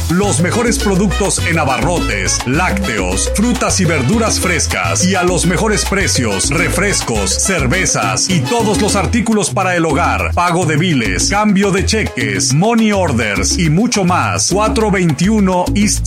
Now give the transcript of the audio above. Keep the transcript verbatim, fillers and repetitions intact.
Los mejores productos en abarrotes, lácteos, frutas y verduras frescas y a los mejores precios, refrescos, cervezas y todos los artículos para el hogar, pago de biles, cambio de cheques, money orders y mucho más. cuatrocientos veintiuno East